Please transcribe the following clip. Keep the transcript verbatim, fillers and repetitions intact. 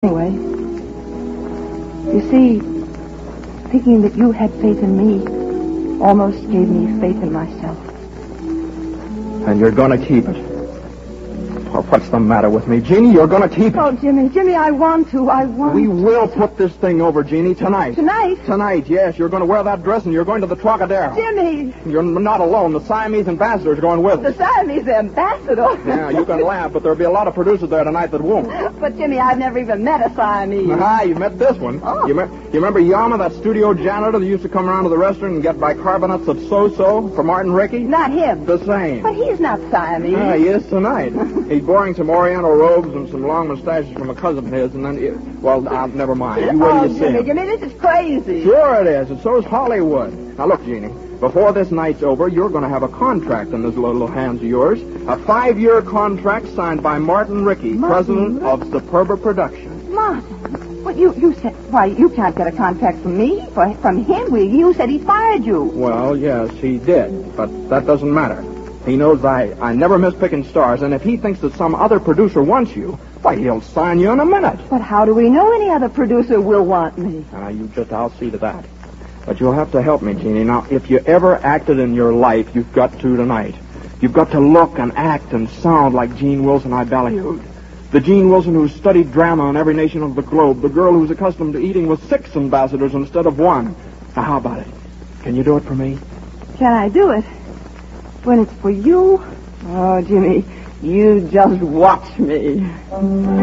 Anyway, you see, thinking that you had faith in me almost gave me faith in myself. And you're going to keep it. Oh, what's the matter with me? Jeannie, you're going to keep it. Oh, Jimmy, Jimmy, I want to. I want We to. will put this thing over, Jeannie, tonight. Tonight? Tonight, yes. You're going to wear that dress and you're going to the Trocadero. Jimmy! You're not alone. The Siamese ambassador's going with us. The Siamese ambassador? Yeah, you can laugh, but there'll be a lot of producers there tonight that won't. But, Jimmy, I've never even met a Siamese. Ah, you met this one. Oh. You, me- you remember Yama, that studio janitor that used to come around to the restaurant and get bicarbonates of so-so for Martin Rickey? Not him. The same. But he's not Siamese. Ah, he is tonight. He's borrowing some Oriental robes and some long mustaches from a cousin of his, and then, he, well, uh, never mind. You wait Oh, till you see Jimmy, him. Jimmy, this is crazy. Sure it is, and so is Hollywood. Now, look, Jeannie, before this night's over, you're going to have a contract in those little hands of yours. A five-year contract signed by Martin Rickey, Martin president of Superba Productions. Martin, what you, you said, why, you can't get a contract from me, for, from him. We, you said he fired you. Well, yes, he did, but that doesn't matter. He knows I, I never miss picking stars, and if he thinks that some other producer wants you, why, he'll sign you in a minute. But how do we know any other producer will want me? Ah, you just, I'll see to that. But you'll have to help me, Jeannie. Now, if you ever acted in your life, you've got to tonight. You've got to look and act and sound like Jean Wilson I ballyhooed. The Jean Wilson who studied drama in every nation of the globe. The girl who's accustomed to eating with six ambassadors instead of one. Now, how about it? Can you do it for me? Can I do it? When it's for you? Oh, Jimmy, you just watch me.